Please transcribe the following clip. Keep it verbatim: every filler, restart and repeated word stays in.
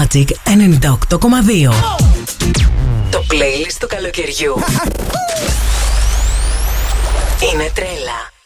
Magic ενενήντα οκτώ κόμμα δύο. Το playlist του καλοκαιριού. Είναι τρέλα.